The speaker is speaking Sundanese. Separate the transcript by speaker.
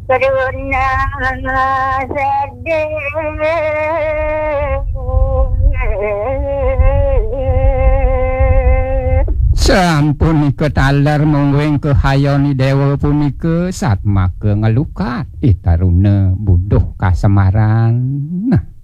Speaker 1: Karuna
Speaker 2: Sampun ketaler mongweng kehayoni dewa punika satmake ngelukat itarune buduh kasemaran. Nah